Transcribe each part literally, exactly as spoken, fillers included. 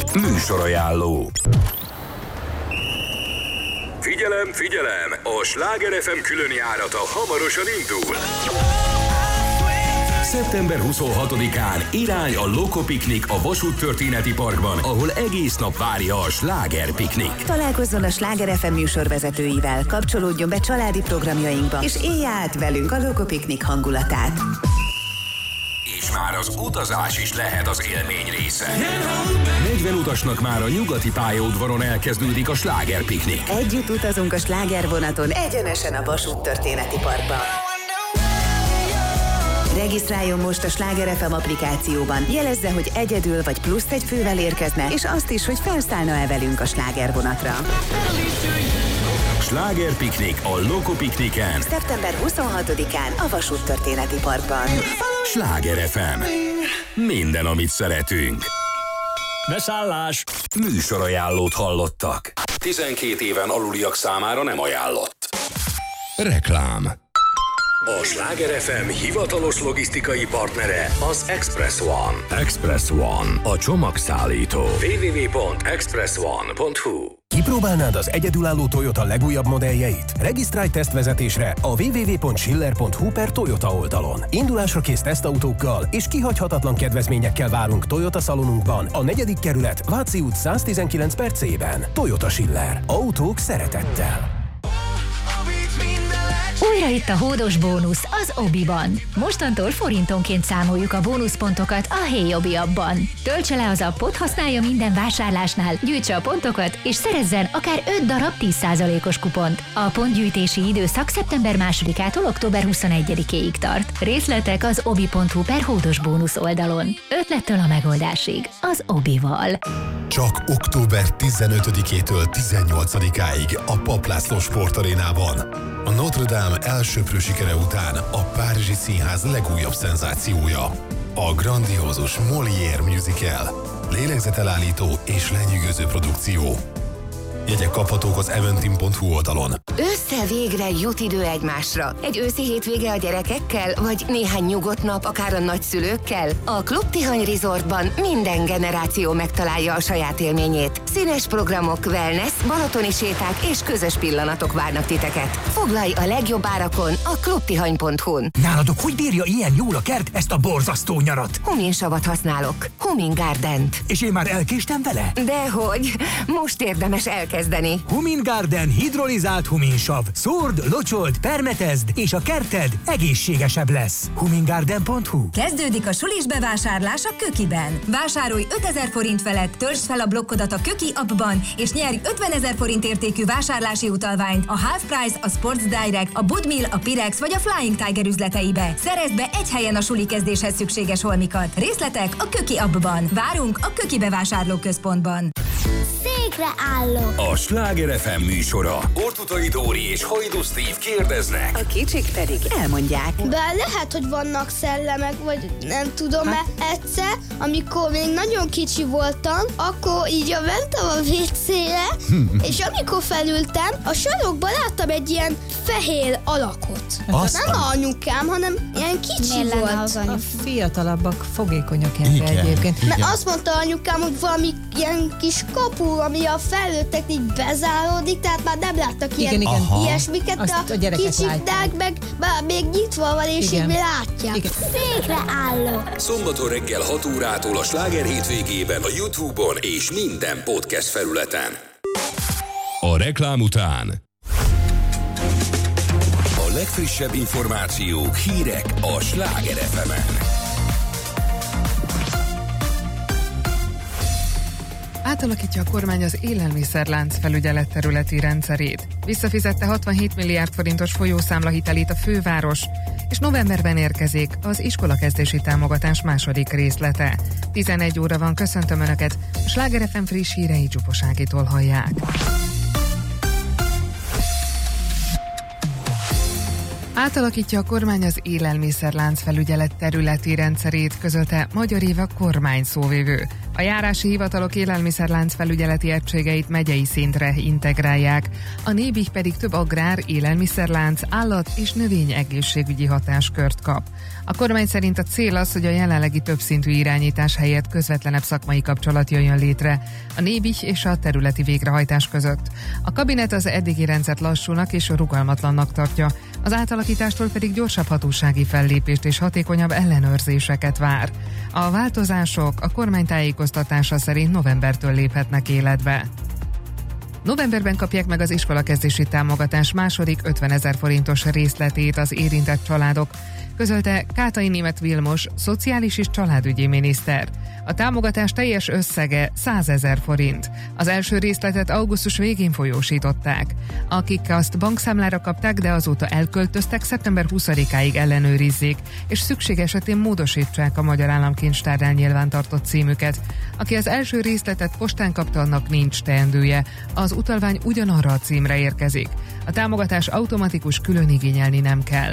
Műsorajánló. Figyelem, figyelem! A Sláger ef em különjárata hamarosan indul. szeptember huszonhatodikán irány a Loco Piknik a Vasút Történeti Parkban, ahol egész nap várja a Sláger Piknik. Találkozzon a Sláger ef em műsorvezetőivel, kapcsolódjon be családi programjainkba, és élje át velünk a Loco Piknik hangulatát. És már az utazás is lehet az élmény része. negyven utasnak már a nyugati pályaudvaron elkezdődik a Sláger Piknik. Együtt utazunk a slágervonaton egyenesen a Vasút Történeti Parkba. Regisztráljon most a Sláger ef em applikációban, jelezze, hogy egyedül vagy plusz egy fővel érkezne, és azt is, hogy felszállna-e velünk a slágervonatra. Sláger Piknik a Loco Pikniken. szeptember huszonhatodikán a Vasút Történeti Parkban. Sláger ef em. Minden, amit szeretünk. Beszállás! Műsorajánlót hallottak. tizenkét éven aluliak számára nem ajánlott. Reklám. A Sláger ef em hivatalos logisztikai partnere az Express One. Express One, a csomagszállító. double-u double-u double-u pont express one pont h u. Kipróbálnád az egyedülálló Toyota legújabb modelljeit? Regisztrálj tesztvezetésre a double-u double-u double-u pont schiller pont h u per Toyota oldalon. Indulásra kész tesztautókkal és kihagyhatatlan kedvezményekkel várunk Toyota szalonunkban, a negyedik kerület, Váci út száztizenkilenc per C-ben. Toyota Schiller. Autók szeretettel. Újra itt a hódos bónusz az Obiban. Mostantól forintonként számoljuk a bónuszpontokat a Hey Obi appban. Töltse le az appot, használja minden vásárlásnál, gyűjtse a pontokat, és szerezzen akár öt darab tíz százalékos kupont. A pontgyűjtési időszak szeptember másodikától október huszonegyedikéig tart. Részletek az obi pont hu per hódos bónusz oldalon. Ötlettől a megoldásig az Obival. Csak október tizenötödikétől tizennyolcadikáig a Papp László Sportarénában. A Notre Dame elsöprő sikere után a Párizsi Színház legújabb szenzációja. A grandiózus Molière musical. Lélegzetelállító és lenyűgöző produkció. Jegyek kaphatók az eventim pont hu oldalon. Ősszel végre jut idő egymásra. Egy őszi hétvége a gyerekekkel, vagy néhány nyugodt nap akár a nagyszülőkkel? A Klub Tihany Resortban minden generáció megtalálja a saját élményét. Színes programok, wellness, balatoni séták és közös pillanatok várnak titeket. Foglalj a legjobb árakon a klubtihany pont hu-n. Náladok hogy bírja ilyen jól a kert ezt a borzasztó nyarat? Huminsavat használok. Humin Gardent. És én már elkéstem vele? Dehogy, most érdemes elkezdeni. Humin Garden hidrolizált huminsav. Szórd, locsold, permetezd, és a kerted egészségesebb lesz. humingarden pont hu. Kezdődik a sulis bevásárlás a Kökiben. Vásárolj ötezer forint felett, törzsd fel a blokkodat a Köki appban, és nyerj ötvenezer forint értékű vásárlási utalványt a Half Price, a Sports Direct, a Budmill, a Pirex vagy a Flying Tiger üzleteibe. Szerezd be egy helyen a suli kezdéshez szükséges holmikat. Részletek a Köki appban. Várunk a Köki bevásárlóközpontban. Székre állok. A Sláger ef em műsora. Ortutai Dóri és Hajdú Steve kérdeznek. A kicsik pedig elmondják. De lehet, hogy vannak szellemek, vagy nem tudom, mert egyszer, amikor még nagyon kicsi voltam, akkor így a mentem a vécére, és amikor felültem, a sarokban láttam egy ilyen fehér alakot. Azt nem a anyukám, hanem ilyen kicsi Miért volt. Az a fiatalabbak fogékonyak erre egyébként. Mert azt mondta anyukám, hogy valami ilyen kis kapu, ami a felnőttek így bezáródik, tehát már nem láttak ilyen igen, igen. ilyesmiket, de Azt a, a gyerekek kicsiknek meg már még nyitva van, és Igen. így látják. Igen. Székre állok. Szombaton reggel hat órától a Sláger hétvégében a YouTube-on és minden podcast felületen. A reklám után a legfrissebb információk, hírek a Sláger ef emen. Átalakítja a kormány az élelmiszerlánc felügyelet területi rendszerét. Visszafizette hatvanhét milliárd forintos folyószámlahitelét a főváros, és novemberben érkezik az iskolakezdési támogatás második részlete. tizenegy óra van, köszöntöm Önöket, a Sláger ef em friss hírei Csuposágitól hallják. Átalakítja a kormány az élelmiszerlánc felügyelet területi rendszerét, közölte Magyar Éva kormány szóvivő. A járási hivatalok élelmiszerlánc felügyeleti egységeit megyei szintre integrálják, a Nébih pedig több agrár, élelmiszerlánc, állat- és növényegészségügyi hatáskört kap. A kormány szerint a cél az, hogy a jelenlegi többszintű irányítás helyett közvetlenebb szakmai kapcsolat jöjjön létre a Nébih és a területi végrehajtás között. A kabinet az eddigi rendszert lassúnak és rugalmatlannak tartja, az átalakítástól pedig gyorsabb hatósági fellépést és hatékonyabb ellenőrzéseket vár. A változások a kormány tájékoztatása szerint novembertől léphetnek életbe. Novemberben kapják meg az iskolakezdési támogatás második ötvenezer forintos részletét az érintett családok, közölte Kátai Németh Vilmos, szociális és családügyi miniszter. A támogatás teljes összege százezer forint. Az első részletet augusztus végén folyósították. Akik azt bankszámlára kapták, de azóta elköltöztek, szeptember huszadikáig ellenőrizzék, és szükség esetén módosítsák a Magyar Államkincstárnál nyilvántartott címüket. Aki az első részletet postán kapta, annak nincs teendője. Az utalvány ugyanarra a címre érkezik. A támogatás automatikus, külön igényelni nem kell.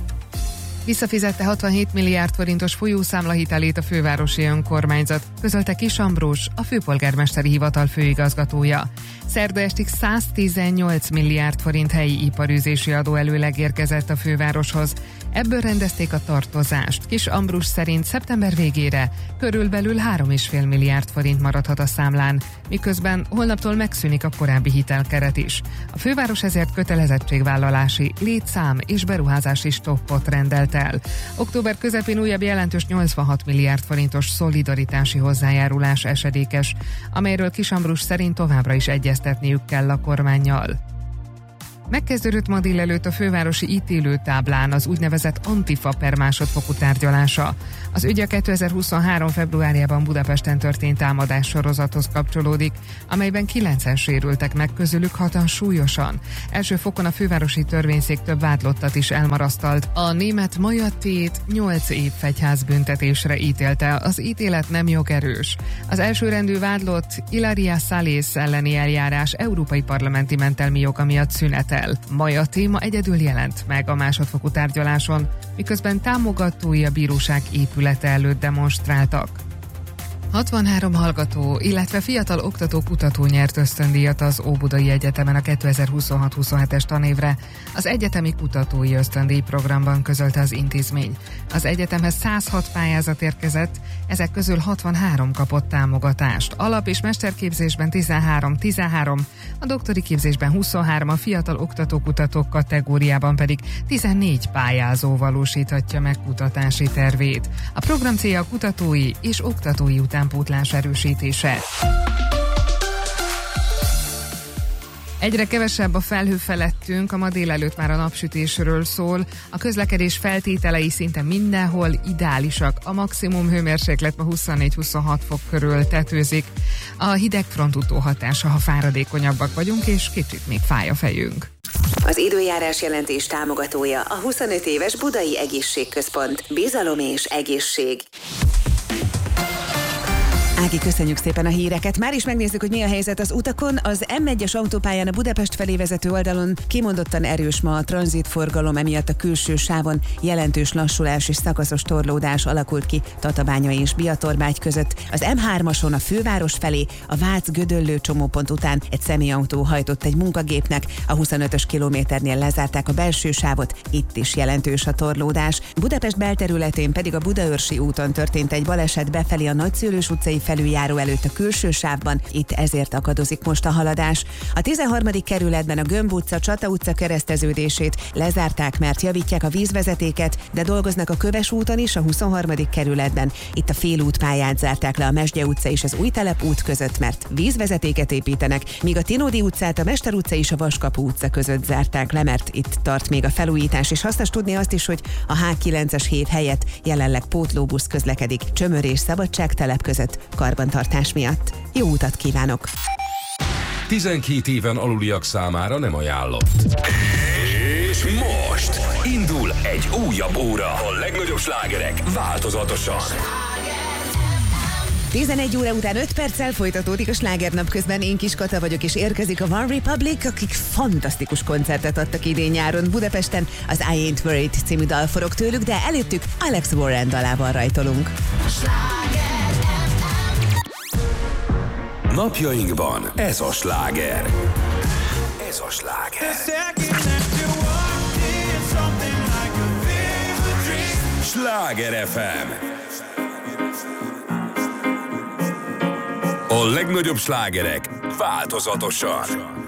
Visszafizette hatvanhét milliárd forintos folyószámlahitelét a fővárosi önkormányzat, közölte Kiss Ambrus, a főpolgármesteri hivatal főigazgatója. Szerda estig száztizennyolc milliárd forint helyi iparűzési adóelőleg érkezett a fővároshoz. Ebből rendezték a tartozást. Kiss Ambrus szerint szeptember végére körülbelül három egész öt milliárd forint maradhat a számlán, miközben holnaptól megszűnik a korábbi hitelkeret is. A főváros ezért kötelezettségvállalási, létszám és beruházási stoppot rendelt el. Október közepén újabb jelentős nyolcvanhat milliárd forintos szolidaritási hozzájárulás esedékes, amelyről Kiss Ambrus szerint továbbra is egyeztetniük kell a kormánnyal. Megkezdődött ma délelőtt a fővárosi ítélőtáblán az úgynevezett Antifa per másodfokú tárgyalása. Az ügy a kétezer-huszonhárom februárjában Budapesten történt támadás sorozathoz kapcsolódik, amelyben kilencen sérültek meg, közülük hatan súlyosan. Első fokon a fővárosi törvényszék több vádlottat is elmarasztalt. A német Maja T-t nyolc év fegyházbüntetésre ítélte, az ítélet nem jogerős. Az elsőrendű vádlott Ilaria Salész elleni eljárás európai parlamenti mentelmi joga miatt szünetel. Maja T ma egyedül jelent meg a másodfokú tárgyaláson, miközben támogatói a bíróság épülete előtt demonstráltak. hatvanhárom hallgató, illetve fiatal oktató-kutató nyert ösztöndíjat az Óbudai Egyetemen a kétezer-huszonhat-huszonhetes tanévre. Az egyetemi kutatói ösztöndíj programban, közölte az intézmény. Az egyetemhez száz hat pályázat érkezett, ezek közül hatvanhárom kapott támogatást. Alap- és mesterképzésben tizenhárom, tizenhárom, a doktori képzésben huszonhárom, a fiatal oktató-kutatók kategóriában pedig tizennégy pályázó valósíthatja meg kutatási tervét. A program célja a kutatói és oktatói utánpótlás erősítése. Egyre kevesebb a felhő felettünk, a ma délelőtt már a napsütésről szól. A közlekedés feltételei szinte mindenhol ideálisak. A maximum hőmérséklet ma huszonnégy-huszonhat fok körül tetőzik. A hidegfront utóhatása, ha fáradékonyabbak vagyunk, és kicsit még fáj a fejünk. Az időjárás jelentés támogatója a huszonöt éves Budai Egészségközpont. Bizalom és egészség. Ági, köszönjük szépen a híreket. Már is megnézzük, hogy mi a helyzet az utakon. Az em egyes autópályán a Budapest felé vezető oldalon kimondottan erős ma a tranzitforgalom, emiatt a külső sávon jelentős lassulás és szakaszos torlódás alakult ki Tatabánya és Biatorbágy között. Az em hármason a főváros felé a Vác-Gödöllő csomópont után egy személyautó hajtott egy munkagépnek, a huszonötös kilométernél lezárták a belső sávot, itt is jelentős a torlódás. Budapest belterületén pedig a Budaörsi úton történt egy baleset befelé a Nagyszőlős utcai felüljáró előtt a külső sávban, itt ezért akadozik most a haladás. A tizenharmadik kerületben a Gömb utca, Csata utca kereszteződését lezárták, mert javítják a vízvezetéket, de dolgoznak a Köves úton is, a huszonharmadik kerületben. Itt a félútpályát zárták le a Mesdje utca és az Újtelep út között, mert vízvezetéket építenek, míg a Tinódi utcát a Mester utca és a Vaskapu utca között zárták le, mert itt tart még a felújítás, és hasznos tudni azt is, hogy a há kilences hév helyett jelenleg pótlóbusz közlekedik Csömör és Szabadságtelep között karbantartás miatt. Jó utat kívánok! tizenkét éven aluliak számára nem ajánlott. És most indul egy újabb óra. A legnagyobb slágerek változatosan. tizenegy óra után öt perccel folytatódik a Slágernap, közben én Kis Kata vagyok, és érkezik a One Republic, akik fantasztikus koncertet adtak idén nyáron Budapesten. Az I Ain't Worried című dal forog tőlük, de előttük Alex Warren dalával rajtolunk. Napjainkban ez a sláger. Ez a sláger. Sláger ef em. A legnagyobb slágerek változatosan.